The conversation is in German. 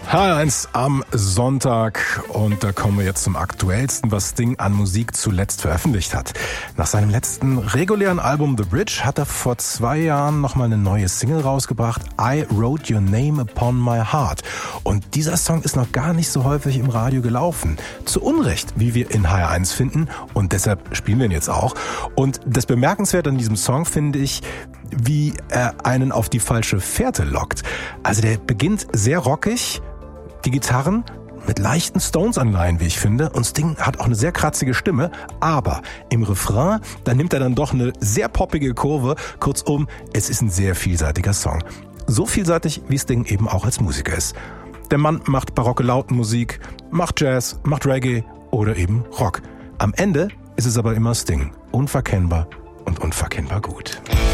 H1 am Sonntag und da kommen wir jetzt zum Aktuellsten, was Sting an Musik zuletzt veröffentlicht hat. Nach seinem letzten regulären Album The Bridge hat er vor 2 Jahren nochmal eine neue Single rausgebracht, I Wrote Your Name Upon My Heart. Und dieser Song ist noch gar nicht so häufig im Radio gelaufen. Zu Unrecht, wie wir in HR1 finden, und deshalb spielen wir ihn jetzt auch. Und das Bemerkenswerte an diesem Song finde ich, wie er einen auf die falsche Fährte lockt. Also der beginnt sehr rockig, die Gitarren mit leichten Stones-Anleihen, wie ich finde. Und Sting hat auch eine sehr kratzige Stimme. Aber im Refrain, da nimmt er dann doch eine sehr poppige Kurve. Kurzum, es ist ein sehr vielseitiger Song. So vielseitig, wie Sting eben auch als Musiker ist. Der Mann macht barocke Lautenmusik, macht Jazz, macht Reggae oder eben Rock. Am Ende ist es aber immer Sting. Unverkennbar und unverkennbar gut.